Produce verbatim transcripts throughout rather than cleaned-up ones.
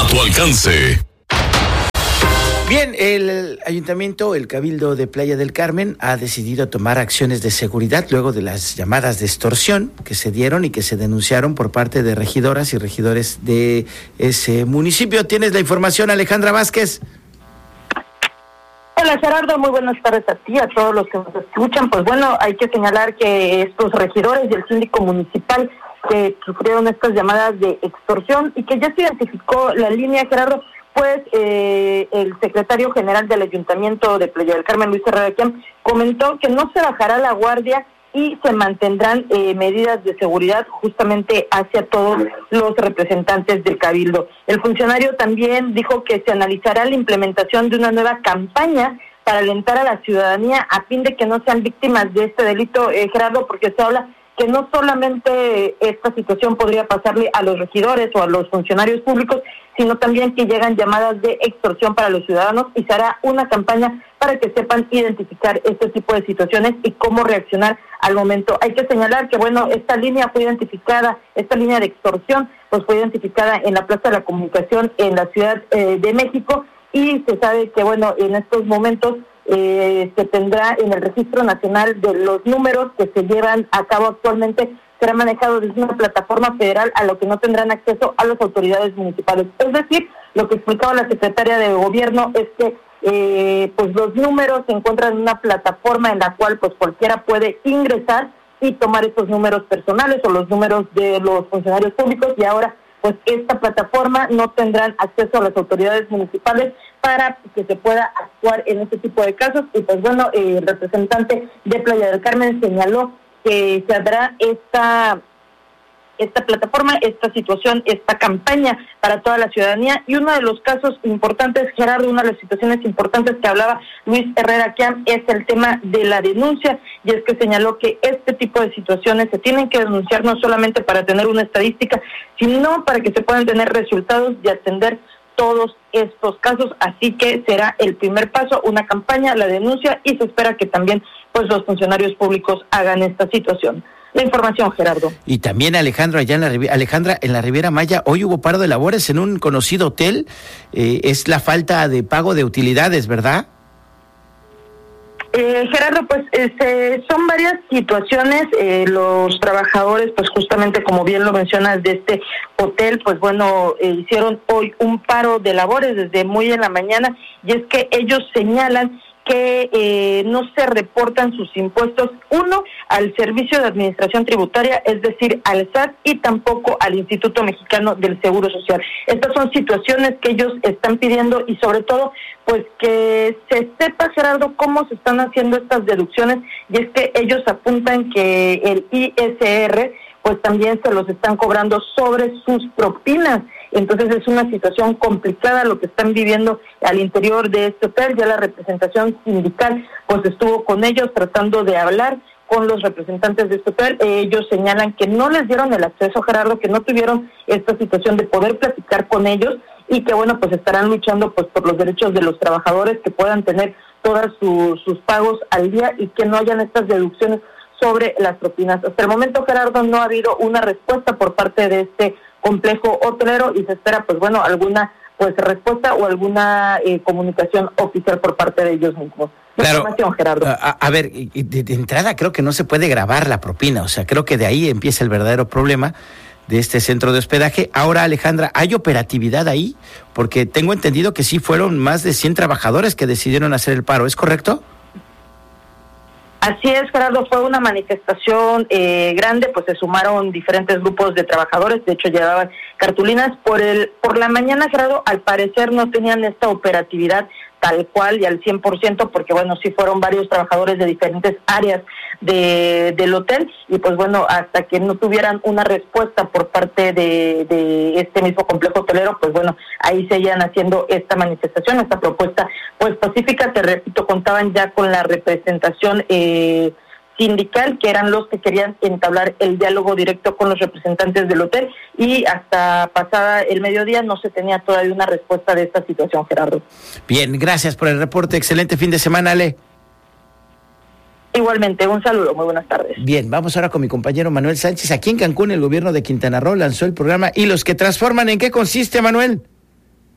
tu alcance. Bien, el ayuntamiento, el Cabildo de Playa del Carmen ha decidido tomar acciones de seguridad luego de las llamadas de extorsión que se dieron y que se denunciaron por parte de regidoras y regidores de ese municipio. ¿Tienes la información, Alejandra Vázquez? Hola Gerardo, muy buenas tardes a ti, a todos los que nos escuchan. Pues bueno, hay que señalar que estos regidores y el síndico municipal que sufrieron estas llamadas de extorsión y que ya se identificó la línea, Gerardo, pues eh, el secretario general del Ayuntamiento de Playa del Carmen, Luis Herrera, comentó que no se bajará la guardia y se mantendrán eh, medidas de seguridad justamente hacia todos los representantes del Cabildo. El funcionario también dijo que se analizará la implementación de una nueva campaña para alentar a la ciudadanía a fin de que no sean víctimas de este delito, eh, Gerardo, porque se habla que no solamente esta situación podría pasarle a los regidores o a los funcionarios públicos, sino también que llegan llamadas de extorsión para los ciudadanos y se hará una campaña para que sepan identificar este tipo de situaciones y cómo reaccionar al momento. Hay que señalar que, bueno, esta línea fue identificada, esta línea de extorsión, pues fue identificada en la Plaza de la Comunicación en la Ciudad eh, de México y se sabe que, bueno, en estos momentos Eh, se tendrá en el Registro Nacional de los números que se llevan a cabo actualmente, será manejado desde una plataforma federal a lo que no tendrán acceso a las autoridades municipales. Es decir, lo que explicaba la secretaria de Gobierno es que eh, pues los números se encuentran en una plataforma en la cual pues cualquiera puede ingresar y tomar estos números personales o los números de los funcionarios públicos, y ahora pues esta plataforma no tendrán acceso a las autoridades municipales para que se pueda actuar en este tipo de casos. Y pues bueno, eh, el representante de Playa del Carmen señaló que se hará esta esta plataforma, esta situación, esta campaña para toda la ciudadanía. Y uno de los casos importantes, Gerardo, una de las situaciones importantes que hablaba Luis Herrera Quiam es el tema de la denuncia, y es que señaló que este tipo de situaciones se tienen que denunciar no solamente para tener una estadística, sino para que se puedan tener resultados y atender todos estos casos. Así que será el primer paso, una campaña, la denuncia, y se espera que también pues los funcionarios públicos hagan esta situación. La información, Gerardo. Y también, Alejandro, allá en la Alejandra, en la Riviera Maya, hoy hubo paro de labores en un conocido hotel. Eh, es la falta de pago de utilidades, ¿verdad? Eh, Gerardo, pues este, son varias situaciones. Eh, los trabajadores, pues justamente como bien lo mencionas, de este hotel, pues bueno, eh, hicieron hoy un paro de labores desde muy en la mañana, y es que ellos señalan que eh, no se reportan sus impuestos, uno, al Servicio de Administración Tributaria, es decir, al S A T, y tampoco al Instituto Mexicano del Seguro Social. Estas son situaciones que ellos están pidiendo, y sobre todo, pues que se sepa, Gerardo, cómo se están haciendo estas deducciones, y es que ellos apuntan que el I S R, pues también se los están cobrando sobre sus propinas. Entonces es una situación complicada lo que están viviendo al interior de este hotel. Ya la representación sindical pues estuvo con ellos tratando de hablar con los representantes de este hotel. Eh, ellos señalan que no les dieron el acceso, Gerardo, que no tuvieron esta situación de poder platicar con ellos, y que bueno, pues estarán luchando pues por los derechos de los trabajadores, que puedan tener todos su, sus pagos al día y que no hayan estas deducciones sobre las propinas. Hasta el momento, Gerardo, no ha habido una respuesta por parte de este complejo hotelero, y se espera pues bueno alguna pues respuesta o alguna eh, comunicación oficial por parte de ellos mismos. Claro, Gerardo. A, a ver, de, de entrada creo que no se puede grabar la propina, o sea, creo que de ahí empieza el verdadero problema de este centro de hospedaje. Ahora, Alejandra, ¿hay operatividad ahí? Porque tengo entendido que sí fueron más de cien trabajadores que decidieron hacer el paro, ¿es correcto? Así es, Gerardo, fue una manifestación eh, grande, pues se sumaron diferentes grupos de trabajadores, de hecho llevaban cartulinas. Por el por la mañana, Gerardo, al parecer no tenían esta operatividad tal cual y al cien por ciento, porque bueno, sí fueron varios trabajadores de diferentes áreas de del hotel, y pues bueno, hasta que no tuvieran una respuesta por parte de, de este mismo complejo hotelero, pues bueno, ahí seguían haciendo esta manifestación, esta propuesta pues pacífica. Te repito, contaban ya con la representación eh, sindical, que eran los que querían entablar el diálogo directo con los representantes del hotel, y hasta pasada el mediodía no se tenía todavía una respuesta de esta situación, Gerardo. Bien, gracias por el reporte, excelente fin de semana, Ale. Igualmente, un saludo, muy buenas tardes. Bien, vamos ahora con mi compañero Manuel Sánchez. Aquí en Cancún, el gobierno de Quintana Roo lanzó el programa Y los que transforman. ¿En qué consiste, Manuel?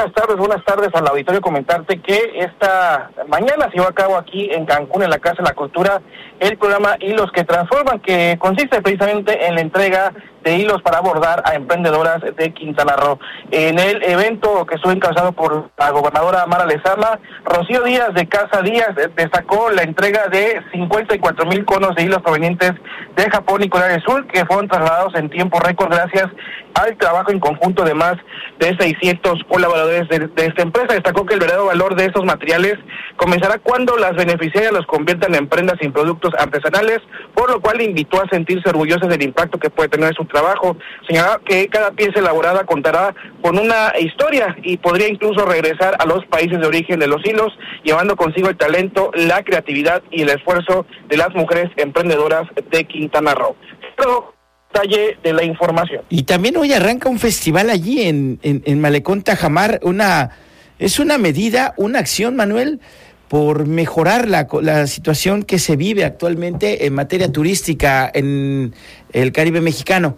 buenas tardes, buenas tardes al auditorio. Comentarte que esta mañana se llevó a cabo aquí en Cancún, en la Casa de la Cultura, el programa Hilos que Transforman, que consiste precisamente en la entrega de hilos para abordar a emprendedoras de Quintana Roo. En el evento, que estuvo encabezado por la gobernadora Mara Lezama, Rocío Díaz de Casa Díaz destacó la entrega de cincuenta y cuatro mil conos de hilos provenientes de Japón y Corea del Sur, que fueron trasladados en tiempo récord gracias al trabajo en conjunto de más de seiscientos colaboradores de, de esta empresa. Destacó que el verdadero valor de estos materiales comenzará cuando las beneficiarias los conviertan en prendas y productos artesanales, por lo cual invitó a sentirse orgullosas del impacto que puede tener su trabajo. Señalaba que cada pieza elaborada contará con una historia y podría incluso regresar a los países de origen de los hilos, llevando consigo el talento, la creatividad y el esfuerzo de las mujeres emprendedoras de Quintana Roo. Pero, detalle de la información. Y también hoy arranca un festival allí en, en, en Malecón Tajamar, una, es una medida, una acción, Manuel, por mejorar la, la situación que se vive actualmente en materia turística en el Caribe mexicano.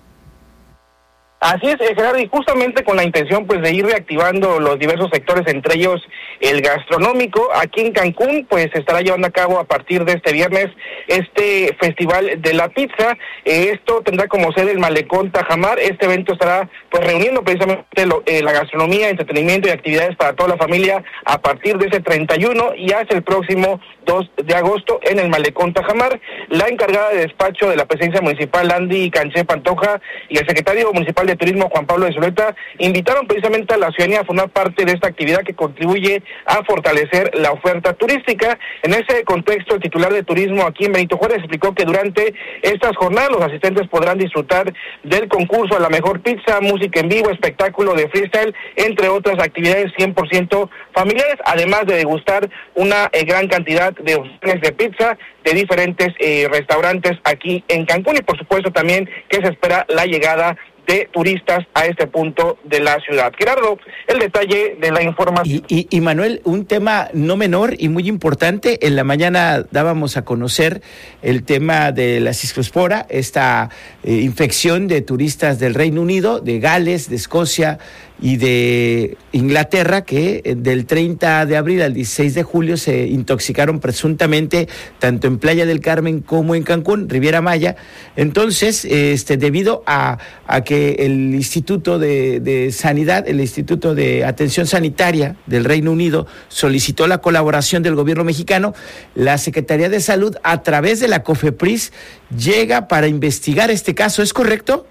Así es, Gerardo, y justamente con la intención pues de ir reactivando los diversos sectores, entre ellos el gastronómico, aquí en Cancún pues se estará llevando a cabo a partir de este viernes este Festival de la Pizza. Eh, esto tendrá como sede el Malecón Tajamar. Este evento estará pues reuniendo precisamente lo, eh, la gastronomía, entretenimiento y actividades para toda la familia a partir de ese treinta y uno y hasta el próximo dos de agosto en el Malecón Tajamar. La encargada de despacho de la presidencia municipal, Andy Canché Pantoja, y el secretario municipal de Turismo, Juan Pablo de Zuleta, invitaron precisamente a la ciudadanía a formar parte de esta actividad que contribuye a fortalecer la oferta turística. En ese contexto, el titular de turismo aquí en Benito Juárez explicó que durante estas jornadas los asistentes podrán disfrutar del concurso a la mejor pizza, música en vivo, espectáculo de freestyle, entre otras actividades cien por ciento familiares, además de degustar una eh, gran cantidad de opciones de pizza de diferentes eh, restaurantes aquí en Cancún, y por supuesto también que se espera la llegada de turistas a este punto de la ciudad. Gerardo, el detalle de la información. Y, y, y Manuel, un tema no menor y muy importante, en la mañana dábamos a conocer el tema de la ciclospora, esta eh, infección de turistas del Reino Unido, de Gales, de Escocia y de Inglaterra, que del treinta de abril al dieciséis de julio se intoxicaron presuntamente tanto en Playa del Carmen como en Cancún, Riviera Maya. Entonces, este, debido a, a que el Instituto de, de Sanidad, el Instituto de Atención Sanitaria del Reino Unido solicitó la colaboración del gobierno mexicano, la Secretaría de Salud, a través de la COFEPRIS, llega para investigar este caso. ¿Es correcto?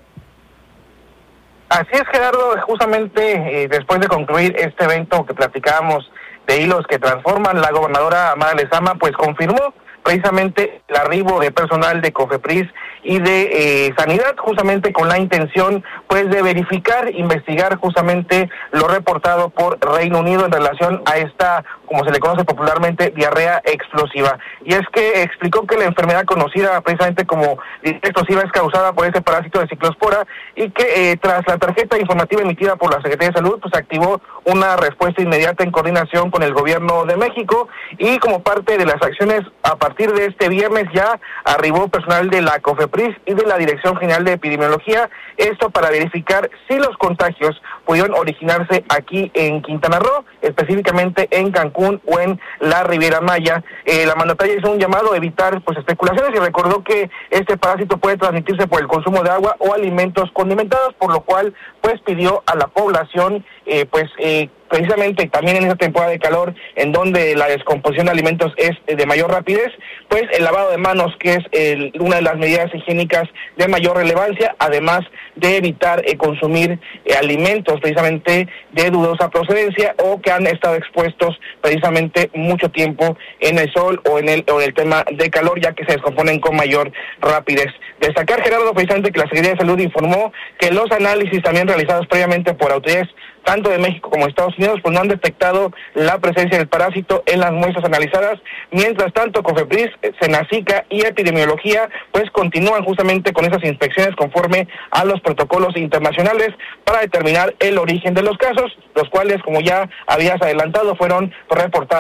Así es, Gerardo, justamente eh, después de concluir este evento que platicábamos de hilos que transforman, la gobernadora Mara Lezama pues confirmó precisamente el arribo de personal de COFEPRIS y de eh, Sanidad, justamente con la intención pues de verificar, investigar justamente lo reportado por Reino Unido en relación a esta, como se le conoce popularmente, diarrea explosiva. Y es que explicó que la enfermedad conocida precisamente como diarrea explosiva es causada por ese parásito de ciclospora, y que eh, tras la tarjeta informativa emitida por la Secretaría de Salud, pues activó una respuesta inmediata en coordinación con el Gobierno de México, y como parte de las acciones, a partir de este viernes ya arribó personal de la COFEPRIS y de la Dirección General de Epidemiología, esto para verificar si los contagios pudieron originarse aquí en Quintana Roo, específicamente en Cancún o en la Riviera Maya. Eh, la mandataria hizo un llamado a evitar pues especulaciones y recordó que este parásito puede transmitirse por el consumo de agua o alimentos condimentados, por lo cual pues pidió a la población eh, pues eh, precisamente también en esta temporada de calor, en donde la descomposición de alimentos es de mayor rapidez, pues el lavado de manos, que es el, una de las medidas higiénicas de mayor relevancia, además de evitar eh, consumir eh, alimentos precisamente de dudosa procedencia o que han estado expuestos precisamente mucho tiempo en el sol o en el, o en el tema de calor, ya que se descomponen con mayor rapidez. Destacar, Gerardo, precisamente que la Secretaría de Salud informó que los análisis también realizados previamente por autoridades tanto de México como de Estados Unidos, pues no han detectado la presencia del parásito en las muestras analizadas. Mientras tanto, COFEPRIS, Senacica y Epidemiología, pues continúan justamente con esas inspecciones conforme a los protocolos internacionales para determinar el origen de los casos, los cuales, como ya habías adelantado, fueron reportados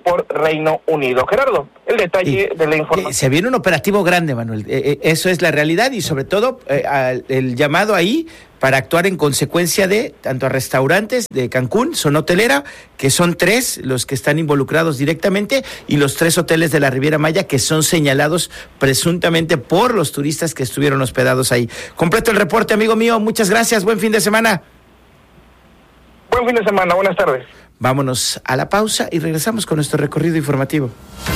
por Reino Unido. Gerardo, el detalle y, de la información. Se viene un operativo grande, Manuel. Eh, eh, eso es la realidad y sobre todo eh, al, el llamado ahí para actuar en consecuencia de tanto a restaurantes de Cancún, zona hotelera, que son tres los que están involucrados directamente, y los tres hoteles de la Riviera Maya que son señalados presuntamente por los turistas que estuvieron hospedados ahí. Completo el reporte, amigo mío. Muchas gracias. Buen fin de semana. Buen fin de semana. Buenas tardes. Vámonos a la pausa y regresamos con nuestro recorrido informativo.